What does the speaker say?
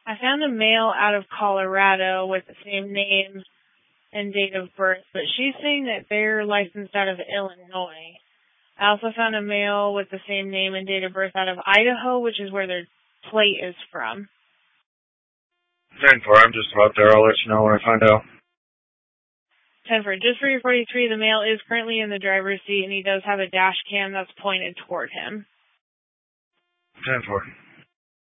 I found a male out of Colorado with the same name and date of birth, but she's saying that they're licensed out of Illinois. I also found a male with the same name and date of birth out of Idaho, which is where their plate is from. 10-4, I'm just about there. I'll let you know when I find out. 10-4, just for your 43, the male is currently in the driver's seat, and he does have a dash cam that's pointed toward him. 10-4.